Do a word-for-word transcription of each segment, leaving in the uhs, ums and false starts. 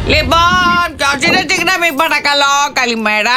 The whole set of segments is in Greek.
Λοιπόν, ποιος είναι στη γραμμή, παρακαλώ? Καλημέρα.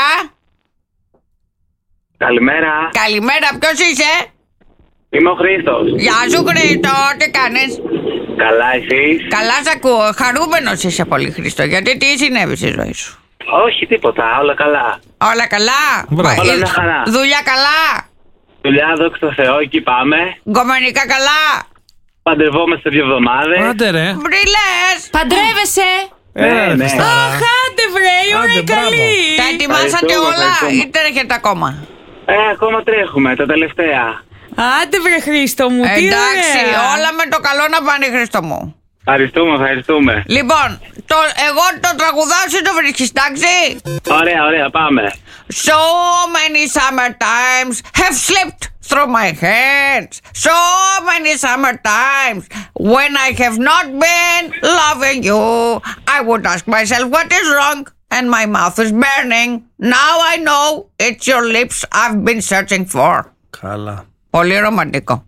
Καλημέρα. Καλημέρα, ποιος είσαι? Είμαι ο Χρήστος. Γεια σου Χρήστο, τι κάνεις? Καλά, εσείς? Καλά σ' ακούω, χαρούμενος είσαι πολύ Χρήστο. Γιατί τι συνέβη στη ζωή σου? Όχι, τίποτα, όλα καλά. Όλα καλά? Μπράβο. Όλα μια χαρά. Δουλειά καλά? Δουλειά, δόξα τω Θεώ, εκεί πάμε. Γκομενικά καλά? Παντρευόμαστε δύο εβδομάδες. Άντε ρε. Μπριλές! Παντρεύεσαι! Ε, Ναι, ναι. Αχ, άντε βρε, η ώρα Άντε, είναι καλή! Τα ετοιμάσατε Ευχαριστούμε, όλα ευχαριστούμε. ή τρέχετε ακόμα? Ε, ακόμα τρέχουμε, τα τελευταία. Άντε βρε Χρήστο μου, τι Εντάξει, ωραία! όλα με το καλό να πάνε Χρήστο μου. Ευχαριστούμε, ευχαριστούμε. Λοιπόν, το, εγώ το τραγουδάω, εσύ το βρίσκεις, εντάξει? Ωραία, ωραία, πάμε. So many summer times have slipped through my hands. So many summer times when I have not been loving you. I would ask myself what is wrong and my mouth is burning. Now I know it's your lips I've been searching for. Καλά. Πολύ ρομαντικό.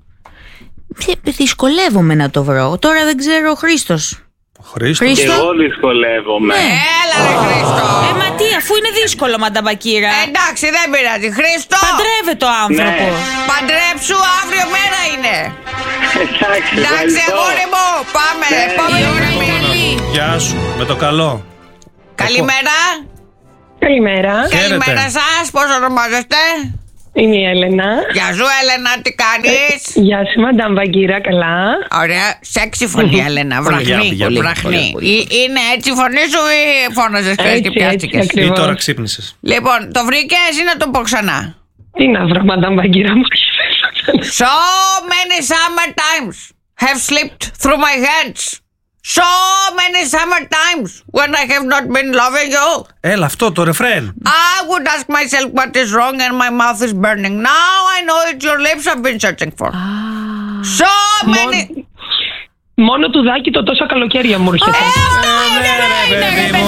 Δυσκολεύομαι να το βρω. Τώρα δεν ξέρω ο Χρήστος. Χρήστο. Και Χρήστο. εγώ δυσκολεύομαι. Έλα ρε Χρήστο. Ε, μα τι, αφού είναι δύσκολο, μανταμπακύρα. Εντάξει, δεν πειράζει. Χρήστο, Παντρεύεται ο άνθρωπος. Ναι. παντρέψου, αύριο μέρα είναι. Εντάξει, Εντάξει, ευχαριστώ. αγόρι μου, πάμε. Ναι. Επόμενη Η ώρα είναι γραμμή. καλή. Γεια σου. Με το καλό. Καλημέρα. Καλημέρα. Καλημέρα σας, πώς ονομάζεστε? Είμαι η Έλενα. Γεια σου Έλενα, τι κάνεις? Γεια σου, Μαντάμ Βαγκύρα, καλά. Ωραία, σεξι φωνή Έλενα, βραχνή, Γεια, γεια, βραχνή. πολύ, Ε, Είναι έτσι η φωνή σου ή φώναζες χθες και Έτσι, έτσι, πιάστηκες? ακριβώς. Ή τώρα ξύπνησες. Λοιπόν, το βρήκες ή να το πω ξανά? Τι να βρω, Μαντάμ Βαγκύρα μου. So many summer times have slipped through my hands. So many summer times when I have not been loving you. Έλα αυτό το ρεφρέν. I would ask myself what is wrong and my mouth is burning. Now I know it's your lips I've been searching for. So many... Μόνο του Δάκη το τόσα καλοκαίρια μου έρχεται. Αυτό είναι, ρε παιδί μου.